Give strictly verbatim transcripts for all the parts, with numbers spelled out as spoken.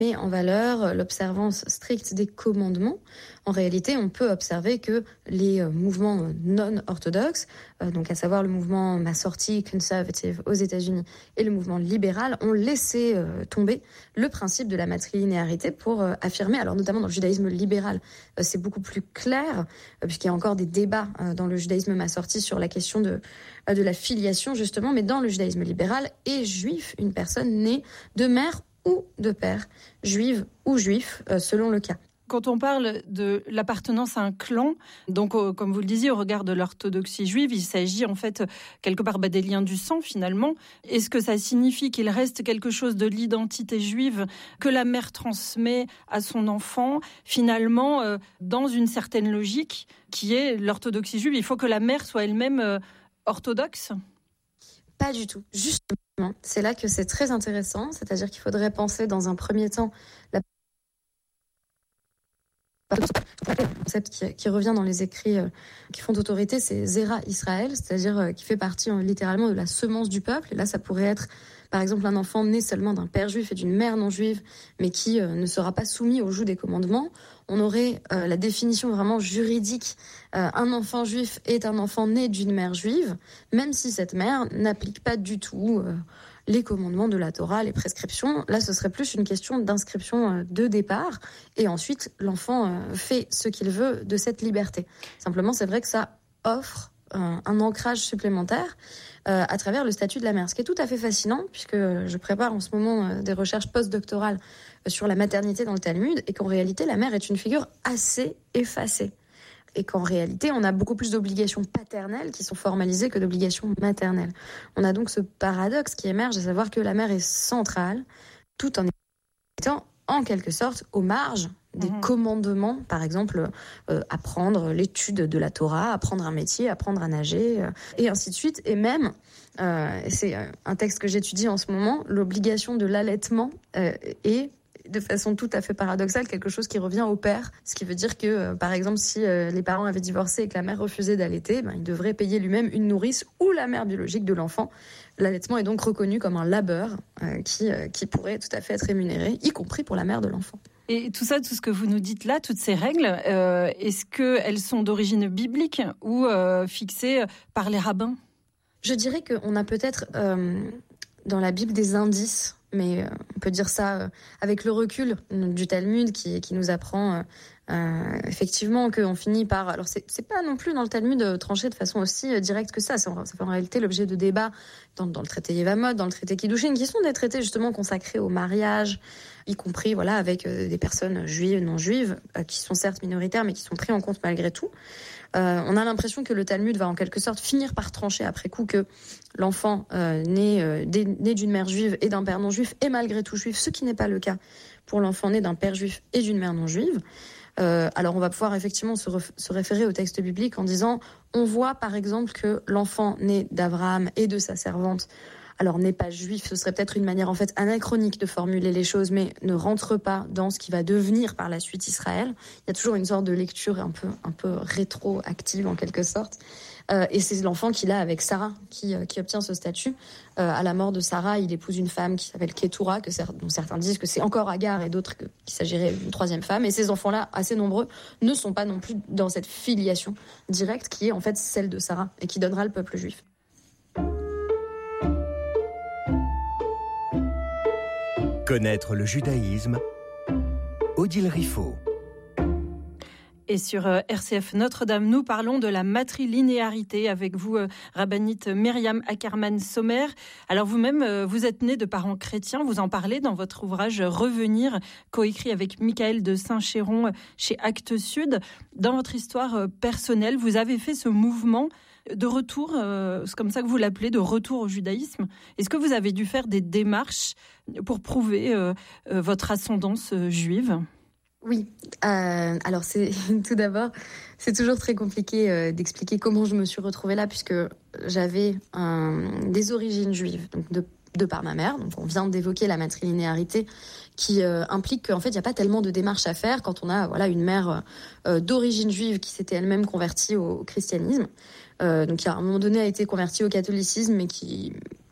met en valeur l'observance stricte des commandements. En réalité, on peut observer que les mouvements non orthodoxes, donc à savoir le mouvement Masorti conservative aux États-Unis et le mouvement libéral, ont laissé tomber le principe de la matrilinéarité pour affirmer, alors notamment dans le judaïsme libéral, c'est beaucoup plus clair, puisqu'il y a encore des débats dans le judaïsme Masorti sur la question de, de la filiation justement, mais dans le judaïsme libéral, est juif une personne née de mère ou de père, juive ou juif, euh, selon le cas. Quand on parle de l'appartenance à un clan, donc euh, comme vous le disiez, au regard de l'orthodoxie juive, il s'agit en fait quelque part bah, des liens du sang finalement. Est-ce que ça signifie qu'il reste quelque chose de l'identité juive que la mère transmet à son enfant, finalement, euh, dans une certaine logique qui est l'orthodoxie juive? Il faut que la mère soit elle-même euh, orthodoxe ? Pas du tout. Justement, c'est là que c'est très intéressant, c'est-à-dire qu'il faudrait penser dans un premier temps la concept qui, qui revient dans les écrits euh, qui font autorité, c'est Zera Israël, c'est-à-dire euh, qui fait partie euh, littéralement de la semence du peuple. Et là, ça pourrait être, par exemple, un enfant né seulement d'un père juif et d'une mère non juive, mais qui euh, ne sera pas soumis au joug des commandements. On aurait euh, la définition vraiment juridique. Euh, un enfant juif est un enfant né d'une mère juive, même si cette mère n'applique pas du tout euh, les commandements de la Torah, les prescriptions. Là, ce serait plus une question d'inscription euh, de départ. Et ensuite, l'enfant euh, fait ce qu'il veut de cette liberté. Simplement, c'est vrai que ça offre un, un ancrage supplémentaire euh, à travers le statut de la mère. Ce qui est tout à fait fascinant, puisque je prépare en ce moment euh, des recherches postdoctorales sur la maternité dans le Talmud, et qu'en réalité, la mère est une figure assez effacée. Et qu'en réalité, on a beaucoup plus d'obligations paternelles qui sont formalisées que d'obligations maternelles. On a donc ce paradoxe qui émerge, à savoir que la mère est centrale, tout en étant en quelque sorte aux marges des mmh. commandements, par exemple, euh, apprendre l'étude de la Torah, apprendre un métier, apprendre à nager, euh, et ainsi de suite. Et même, euh, c'est un texte que j'étudie en ce moment, l'obligation de l'allaitement euh, est de façon tout à fait paradoxale, quelque chose qui revient au père. Ce qui veut dire que, euh, par exemple, si euh, les parents avaient divorcé et que la mère refusait d'allaiter, ben, il devrait payer lui-même une nourrice ou la mère biologique de l'enfant. L'allaitement est donc reconnu comme un labeur euh, qui, euh, qui pourrait tout à fait être rémunéré, y compris pour la mère de l'enfant. Et tout ça, tout ce que vous nous dites là, toutes ces règles, euh, est-ce qu'elles sont d'origine biblique ou euh, fixées par les rabbins ? Je dirais qu'on a peut-être euh, dans la Bible des indices, mais euh, on peut dire ça euh, avec le recul du Talmud qui, qui nous apprend euh, euh, effectivement qu'on finit par... Alors c'est, c'est pas non plus dans le Talmud euh, tranché de façon aussi euh, directe que ça, c'est en, ça fait en réalité l'objet de débats dans, dans le traité Yevamot, dans le traité Kiddushin, qui sont des traités justement consacrés au mariage, y compris voilà avec euh, des personnes juives, non juives, euh, qui sont certes minoritaires mais qui sont pris en compte malgré tout. Euh, on a l'impression que le Talmud va en quelque sorte finir par trancher après coup que l'enfant euh, né, euh, né d'une mère juive et d'un père non juif est malgré tout juif, ce qui n'est pas le cas pour l'enfant né d'un père juif et d'une mère non juive. Euh, alors on va pouvoir effectivement se, ref- se référer au texte biblique en disant, on voit par exemple que l'enfant né d'Abraham et de sa servante, alors n'est pas juif, ce serait peut-être une manière en fait anachronique de formuler les choses, mais ne rentre pas dans ce qui va devenir par la suite Israël. Il y a toujours une sorte de lecture un peu, un peu rétroactive en quelque sorte. Euh, et c'est l'enfant qu'il a avec Sarah qui, euh, qui obtient ce statut. Euh, à la mort de Sarah, il épouse une femme qui s'appelle Ketura, que cer- dont certains disent que c'est encore Agar et d'autres que, qu'il s'agirait d'une troisième femme. Et ces enfants-là, assez nombreux, ne sont pas non plus dans cette filiation directe qui est en fait celle de Sarah et qui donnera le peuple juif. Connaître le judaïsme, Odile Riffaut. Et sur R C F Notre-Dame, nous parlons de la matrilinéarité avec vous, rabbinite Myriam Ackerman-Sommer. Alors vous-même, vous êtes née de parents chrétiens, vous en parlez dans votre ouvrage Revenir, coécrit avec Michael de Saint-Chéron chez Actes Sud. Dans votre histoire personnelle, vous avez fait ce mouvement de retour, c'est comme ça que vous l'appelez, de retour au judaïsme. Est-ce que vous avez dû faire des démarches pour prouver votre ascendance juive ? Oui, euh, alors c'est tout d'abord, c'est toujours très compliqué euh, d'expliquer comment je me suis retrouvée là, puisque j'avais un, des origines juives, donc de, de par ma mère. Donc on vient d'évoquer la matrilinéarité, qui euh, implique qu'en fait il n'y a pas tellement de démarches à faire quand on a voilà une mère euh, d'origine juive qui s'était elle-même convertie au, au christianisme, euh, donc qui à un moment donné a été convertie au catholicisme, mais qui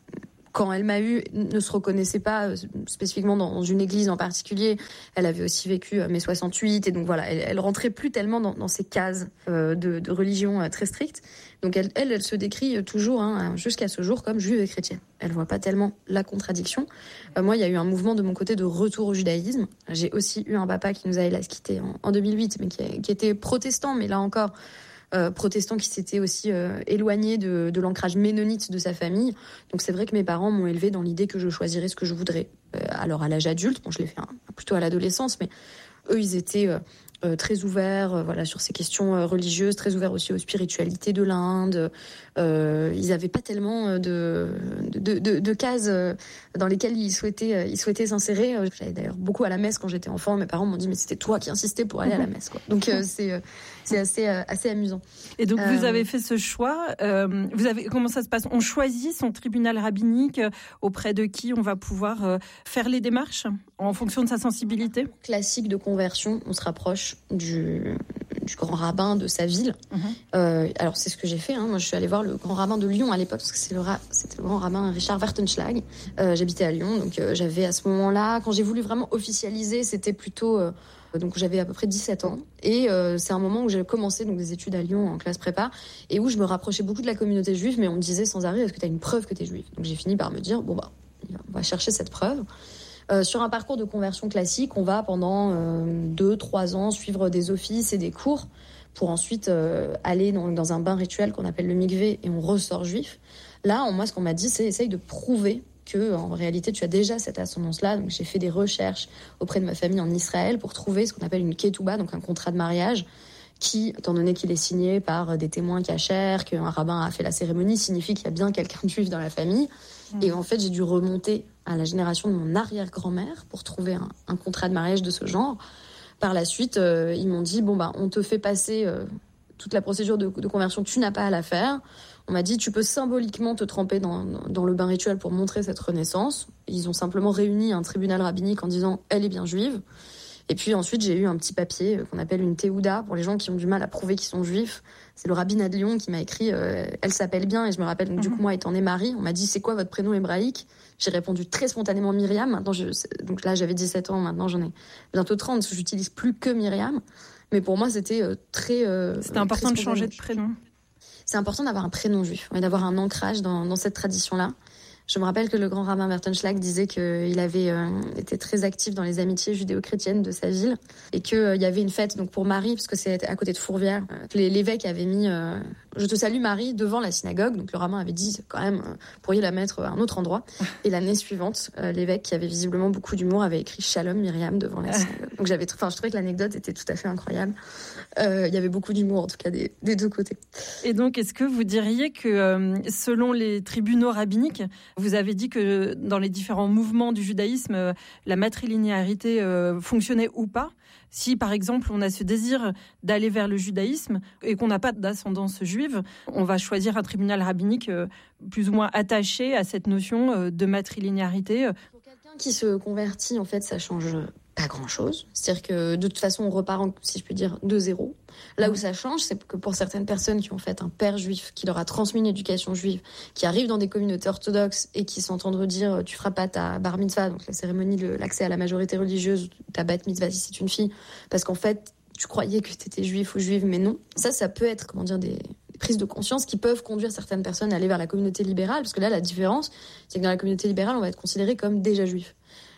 quand elle m'a eue, ne se reconnaissait pas euh, spécifiquement dans une église en particulier. Elle avait aussi vécu euh, mai soixante-huit, et donc voilà, elle, elle rentrait plus tellement dans, dans ces cases euh, de, de religion euh, très strictes. Donc elle, elle, elle se décrit toujours, hein, jusqu'à ce jour, comme juive et chrétienne. Elle voit pas tellement la contradiction. Euh, moi, il y a eu un mouvement de mon côté de retour au judaïsme. J'ai aussi eu un papa qui nous a hélas quittés en, en deux mille huit, mais qui, qui était protestant, mais là encore... Euh, protestant qui s'était aussi euh, éloigné de, de l'ancrage ménonite de sa famille. Donc c'est vrai que mes parents m'ont élevé dans l'idée que je choisirais ce que je voudrais. Euh, alors à l'âge adulte, bon je l'ai fait hein, plutôt à l'adolescence, mais eux ils étaient euh, euh, très ouverts euh, voilà, sur ces questions euh, religieuses, très ouverts aussi aux spiritualités de l'Inde. Euh, ils n'avaient pas tellement de, de, de, de cases euh, dans lesquelles ils souhaitaient, euh, ils souhaitaient s'insérer. Euh, j'allais d'ailleurs beaucoup à la messe quand j'étais enfant. Mes parents m'ont dit mais c'était toi qui insistais pour aller à la messe, quoi. Donc euh, c'est... Euh, C'est assez, euh, assez amusant. Et donc, vous euh... avez fait ce choix. Euh, vous avez, comment ça se passe ? On choisit son tribunal rabbinique euh, auprès de qui on va pouvoir euh, faire les démarches en fonction de sa sensibilité ? Classique de conversion, on se rapproche du, du grand rabbin de sa ville. Mmh. Euh, alors, c'est ce que j'ai fait. Hein. Moi, je suis allée voir le grand rabbin de Lyon à l'époque, parce que c'est le ra... c'était le grand rabbin Richard Wartenschlag. Euh, j'habitais à Lyon, donc euh, j'avais à ce moment-là, quand j'ai voulu vraiment officialiser, c'était plutôt... Euh, Donc j'avais à peu près dix-sept ans et euh, c'est un moment où j'ai commencé donc des études à Lyon en classe prépa et où je me rapprochais beaucoup de la communauté juive, mais on me disait sans arrêt est-ce que tu as une preuve que tu es juive ? Donc j'ai fini par me dire bon bah on va chercher cette preuve. Euh, sur un parcours de conversion classique, on va pendant euh, deux trois ans suivre des offices et des cours pour ensuite euh, aller dans, dans un bain rituel qu'on appelle le mikvé et on ressort juif. Là, on, moi ce qu'on m'a dit c'est essaye de prouver que en réalité tu as déjà cette ascendance-là. Donc j'ai fait des recherches auprès de ma famille en Israël pour trouver ce qu'on appelle une ketouba, donc un contrat de mariage qui, étant donné qu'il est signé par des témoins cachers, qu'un rabbin a fait la cérémonie, signifie qu'il y a bien quelqu'un de juif dans la famille. Mmh. Et en fait, j'ai dû remonter à la génération de mon arrière-grand-mère pour trouver un, un contrat de mariage de ce genre. Par la suite, euh, ils m'ont dit, bon bah on te fait passer euh, toute la procédure de, de conversion, tu n'as pas à la faire. On m'a dit, tu peux symboliquement te tremper dans, dans le bain rituel pour montrer cette renaissance. Ils ont simplement réuni un tribunal rabbinique en disant, elle est bien juive. Et puis ensuite, j'ai eu un petit papier qu'on appelle une théouda pour les gens qui ont du mal à prouver qu'ils sont juifs. C'est le rabbinat de Lyon qui m'a écrit, euh, elle s'appelle bien. Et je me rappelle, donc, mmh. du coup, moi, étant née Marie, on m'a dit, c'est quoi votre prénom hébraïque ? J'ai répondu très spontanément Myriam. Maintenant, je, donc là, j'avais dix-sept ans. Maintenant, j'en ai bientôt trente. Je n'utilise plus que Myriam. Mais pour moi, c'était euh, très... Euh, c'était important très de changer de prénom. C'est important d'avoir un prénom juif, et d'avoir un ancrage dans, dans cette tradition-là. Je me rappelle que le grand rabbin Wartenschlag disait qu'il avait euh, été très actif dans les amitiés judéo-chrétiennes de sa ville et qu'il euh, y avait une fête donc pour Marie, parce que c'est à côté de Fourvière. Euh, l'évêque avait mis euh, « Je te salue Marie » devant la synagogue. Donc le rabbin avait dit quand même, euh, vous pourriez la mettre à un autre endroit. Et l'année suivante, euh, l'évêque, qui avait visiblement beaucoup d'humour, avait écrit « Shalom Myriam » devant la synagogue. Donc j'avais, enfin, je trouvais que l'anecdote était tout à fait incroyable. Euh, il y avait beaucoup d'humour, en tout cas des, des deux côtés. Et donc, est-ce que vous diriez que euh, selon les tribunaux rabbiniques, vous avez dit que dans les différents mouvements du judaïsme, euh, la matrilinéarité euh, fonctionnait ou pas ? Si, par exemple, on a ce désir d'aller vers le judaïsme et qu'on n'a pas d'ascendance juive, on va choisir un tribunal rabbinique euh, plus ou moins attaché à cette notion euh, de matrilinéarité. Pour quelqu'un qui se convertit, en fait, ça change pas grand-chose. C'est-à-dire que, de toute façon, on repart, si je puis dire, de zéro. Là où ça change, c'est que pour certaines personnes qui ont fait un père juif, qui leur a transmis une éducation juive, qui arrivent dans des communautés orthodoxes et qui s'entendent dire « tu feras pas ta bar mitzvah », donc la cérémonie de l'accès à la majorité religieuse, ta bat mitzvah si c'est une fille, parce qu'en fait, tu croyais que tu étais juif ou juive, mais non. Ça, ça peut être, comment dire, des, des prises de conscience qui peuvent conduire certaines personnes à aller vers la communauté libérale, parce que là, la différence, c'est que dans la communauté libérale, on va être considéré comme déjà juif.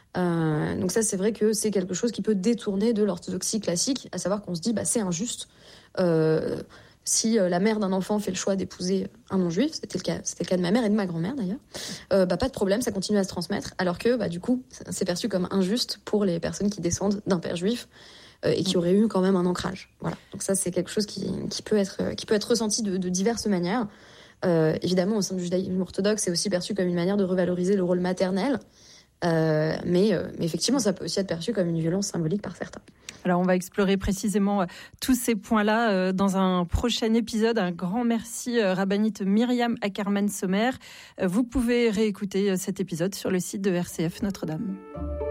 Euh, donc ça, c'est vrai que c'est quelque chose qui peut détourner de l'orthodoxie classique, à savoir qu'on se dit bah c'est injuste. Euh, si euh, la mère d'un enfant fait le choix d'épouser un non-juif, c'était le cas, c'était le cas de ma mère et de ma grand-mère d'ailleurs, euh, bah pas de problème, ça continue à se transmettre, alors que bah du coup, c'est perçu comme injuste pour les personnes qui descendent d'un père juif euh, et qui auraient eu quand même un ancrage. Voilà. Donc ça, c'est quelque chose qui, qui peut être qui peut être ressenti de, de diverses manières. Euh, évidemment, au sein du judaïsme orthodoxe, c'est aussi perçu comme une manière de revaloriser le rôle maternel. Euh, mais, euh, mais effectivement, ça peut aussi être perçu comme une violence symbolique par certains. Alors, on va explorer précisément euh, tous ces points-là euh, dans un prochain épisode. Un grand merci, euh, rabbinite Myriam Ackerman-Sommer. Euh, vous pouvez réécouter euh, cet épisode sur le site de R C F Notre-Dame.